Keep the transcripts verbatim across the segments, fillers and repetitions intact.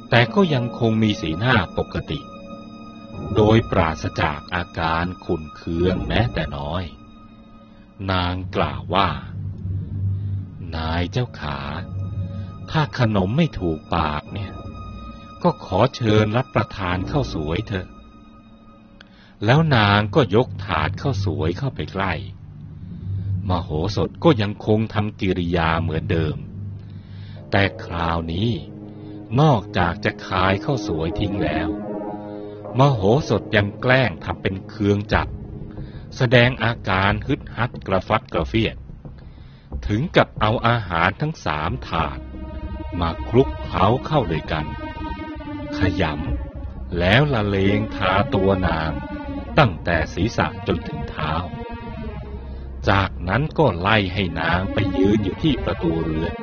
แต่ก็ยังคงมีสีหน้าปกติโดยปราศจากอาการขุ่นเคืองแม้แต่น้อยนางกล่าวว่านายเจ้าขาถ้าขนมไม่ถูกปากเนี่ยก็ขอเชิญรับประทานข้าวสวยเถอะแล้วนางก็ยกถาดข้าวสวยเข้าไปใกล้มโหสถก็ยังคงทำกิริยาเหมือนเดิมแต่คราวนี้นอกจากจะคายข้าวสวยทิ้งแล้วมโหสถยังแกล้งทำเป็นเคืองจัดแสดงอาการฮึดฮัดกระฟัดกระเฟียดถึงกับเอาอาหารทั้งสามถาดมาคลุกเคล้าเข้าด้วยกันขยำแล้วละเลงทาตัวนางตั้งแต่ศีรษะจนถึงเท้าจากนั้นก็ไล่ให้นางไปยืนอยู่ที่ประตูเรือน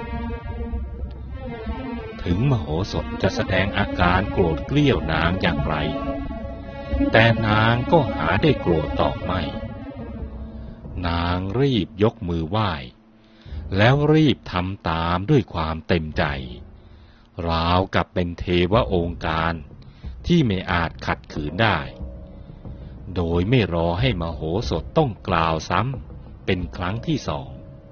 ถึงมโหสถจะแสดงอาการโกรธเกลี้ยวนางอย่างไรแต่นางก็หาได้โกรธตอบไม่นางรีบยกมือไหว้แล้วรีบทำตามด้วยความเต็มใจราวกับเป็นเทวองค์การที่ไม่อาจขัดขืนได้โดยไม่รอให้มโหสถต้องกล่าวซ้ำเป็นครั้งที่สอง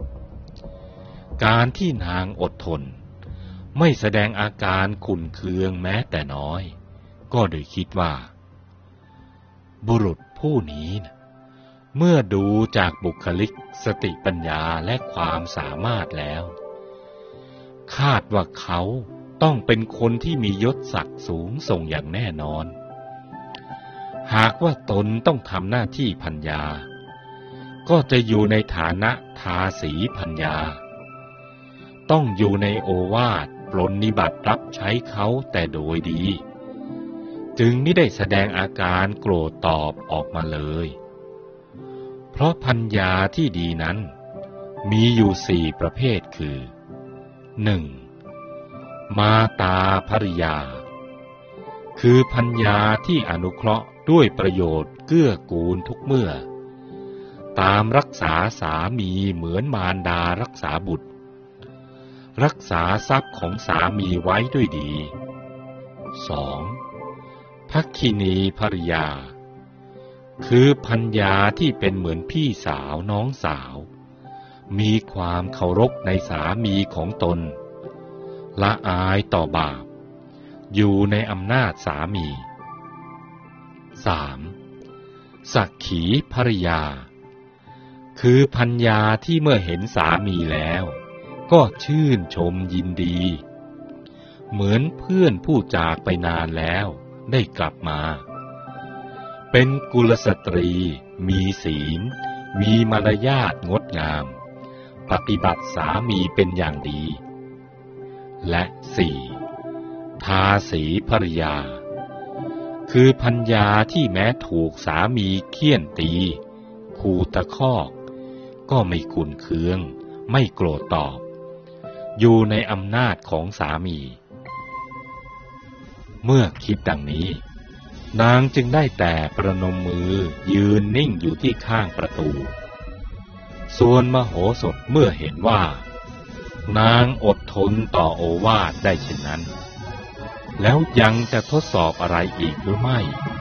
การที่นางอดทนไม่แสดงอาการขุ่นเคืองแม้แต่น้อยก็โดยคิดว่าบุรุษผู้นี้นะเมื่อดูจากบุคลิกสติปัญญาและความสามารถแล้วคาดว่าเขาต้องเป็นคนที่มียศศักดิ์สูงส่งอย่างแน่นอนหากว่าตนต้องทำหน้าที่พัญญาก็จะอยู่ในฐานะทาสีพัญญาต้องอยู่ในโอวาทปรนนิบัติรับใช้เขาแต่โดยดีจึงไม่ได้แสดงอาการโกรธตอบออกมาเลยเพราะพัญญาที่ดีนั้นมีอยู่สี่ประเภทคือหนึ่งมาตาภริยาคือพัญญาที่อนุเคราะห์ด้วยประโยชน์เกื้อกูลทุกเมื่อตามรักษาสามีเหมือนมารดารักษาบุตรรักษาทรัพย์ของสามีไว้ด้วยดี สอง. ภักขินีภริยาคือพัญญาที่เป็นเหมือนพี่สาวน้องสาวมีความเคารพในสามีของตนละอายต่อบาปอยู่ในอำนาจสามี สาม. สักขีภริยาคือพัญญาที่เมื่อเห็นสามีแล้วก็ชื่นชมยินดีเหมือนเพื่อนผู้จากไปนานแล้วได้กลับมาเป็นกุลสตรีมีศีลมีมารยาทงดงามปฏิบัติสามีเป็นอย่างดีและ สี่. ทาสีภริยาคือพัญญาที่แม้ถูกสามีเฆี่ยนตีขู่ตะคอกก็ไม่ขุ่นเคืองไม่โกรธตอบอยู่ในอำนาจของสามีเมื่อคิดดังนี้นางจึงได้แต่ประนมมือยืนนิ่งอยู่ที่ข้างประตูส่วนมโหสถเมื่อเห็นว่านางอดทนต่อโอวาทได้เช่นนั้นแล้วยังจะทดสอบอะไรอีกหรือไม่